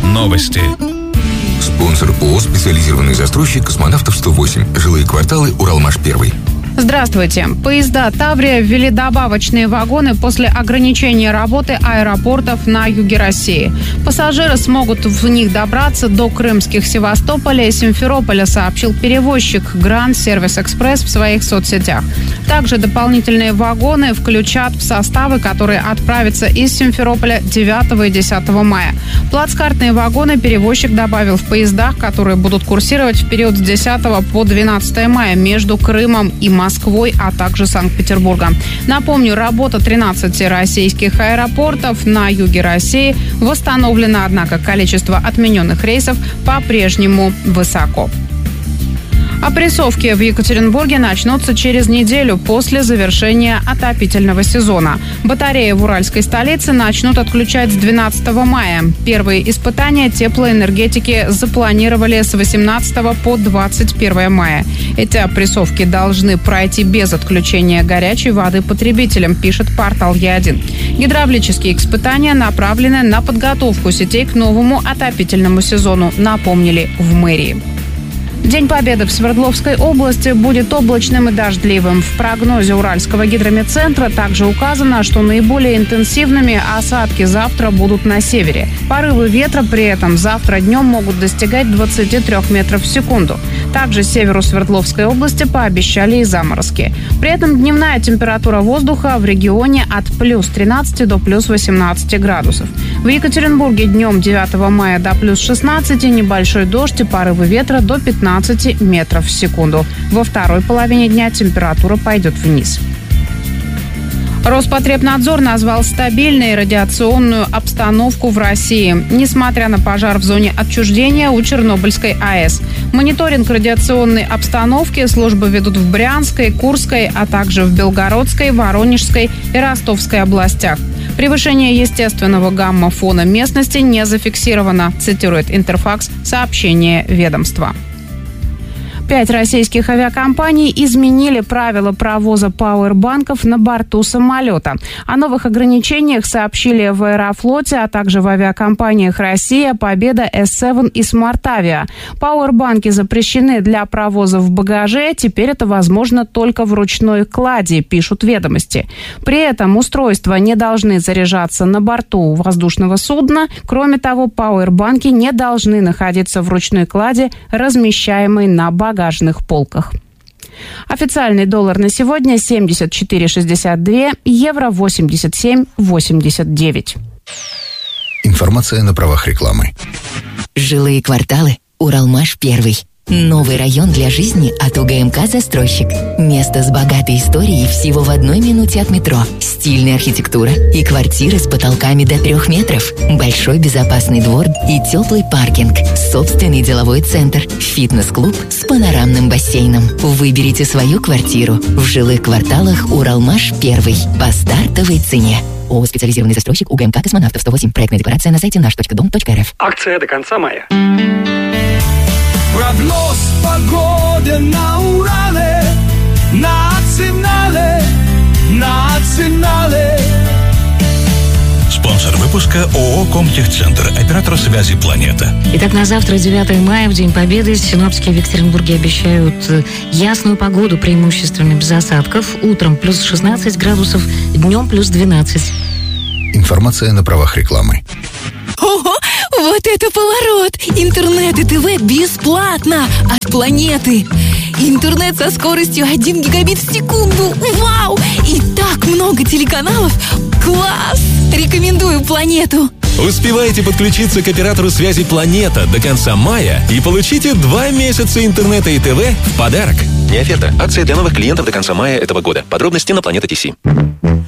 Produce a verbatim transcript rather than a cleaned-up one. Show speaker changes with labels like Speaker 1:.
Speaker 1: Новости.
Speaker 2: Спонсор ООО «Специализированный застройщик Космонавтов сто восемь». Жилые кварталы «Уралмаш-один».
Speaker 3: Здравствуйте. Поезда «Таврия» ввели добавочные вагоны после ограничения работы аэропортов на юге России. Пассажиры смогут в них добраться до крымских Севастополя и Симферополя, сообщил перевозчик Grand Service Express в своих соцсетях. Также дополнительные вагоны включат в составы, которые отправятся из Симферополя девятого и десятого мая. Плацкартные вагоны перевозчик добавил в поездах, которые будут курсировать в период с десятого по двенадцатое мая между Крымом и Москвой, а также Санкт-Петербургом. Напомню, работа тринадцати российских аэропортов на юге России восстановлена, однако количество отмененных рейсов по-прежнему высоко. Опрессовки в Екатеринбурге начнутся через неделю после завершения отопительного сезона. Батареи в уральской столице начнут отключать с двенадцатого мая. Первые испытания теплоэнергетики запланировали с восемнадцатого по двадцать первое мая. Эти опрессовки должны пройти без отключения горячей воды потребителям, пишет портал Е один. Гидравлические испытания направлены на подготовку сетей к новому отопительному сезону, напомнили в мэрии. День Победы в Свердловской области будет облачным и дождливым. В прогнозе Уральского гидрометцентра также указано, что наиболее интенсивными осадки завтра будут на севере. Порывы ветра при этом завтра днем могут достигать двадцати трёх метров в секунду. Также северу Свердловской области пообещали и заморозки. При этом дневная температура воздуха в регионе от плюс тринадцати до плюс восемнадцати градусов. В Екатеринбурге днем девятого мая до плюс шестнадцати, небольшой дождь и порывы ветра до пятнадцати метров в секунду. Во второй половине дня температура пойдет вниз. Роспотребнадзор назвал стабильной радиационную обстановку в России, несмотря на пожар в зоне отчуждения у Чернобыльской АЭС. Мониторинг радиационной обстановки службы ведут в Брянской, Курской, а также в Белгородской, Воронежской и Ростовской областях. Превышение естественного гамма-фона местности не зафиксировано, цитирует Интерфакс сообщение ведомства. Пять российских авиакомпаний изменили правила провоза пауэрбанков на борту самолета. О новых ограничениях сообщили в Аэрофлоте, а также в авиакомпаниях «Россия», «Победа», эс семь и «Смартавиа». Пауэрбанки запрещены для провоза в багаже. Теперь это возможно только в ручной клади, пишут ведомости. При этом устройства не должны заряжаться на борту воздушного судна. Кроме того, пауэрбанки не должны находиться в ручной клади, размещаемой на багаже. багажных полках. Официальный доллар на сегодня семьдесят четыре шестьдесят два, евро восемьдесят семь восемьдесят девять.
Speaker 2: Информация на правах рекламы.
Speaker 4: Жилые кварталы «Уралмаш-один». Новый район для жизни от УГМК «Застройщик». Место с богатой историей всего в одной минуте от метро. Стильная архитектура и квартиры с потолками до трех метров. Большой безопасный двор и теплый паркинг. Собственный деловой центр. Фитнес-клуб с панорамным бассейном. Выберите свою квартиру в жилых кварталах «Уралмаш-один» по стартовой цене. ООО «Специализированный застройщик» УГМК «Космонавтов сто восемь». Проектная декларация на сайте наш точка дом точка эр эф.
Speaker 5: Акция до конца мая.
Speaker 6: Прогноз погоды на Урале, национале, национале.
Speaker 1: Спонсор выпуска ООО «Комтехцентр», оператор связи «Планета».
Speaker 7: Итак, на завтра, девятое мая, в День Победы, синоптики в Екатеринбурге обещают ясную погоду, преимущественно без осадков. Утром плюс шестнадцать градусов, днем плюс двенадцать.
Speaker 2: Информация на правах рекламы.
Speaker 8: Ого, вот это поворот! Интернет и ТВ бесплатно от «Планеты». Интернет со скоростью один гигабит в секунду. Вау! И так много телеканалов. Класс! Рекомендую «Планету».
Speaker 9: Успевайте подключиться к оператору связи «Планета» до конца мая и получите два месяца интернета и ТВ в подарок. Не оферта. Акция для новых клиентов до конца мая этого года. Подробности на планета точка ти си.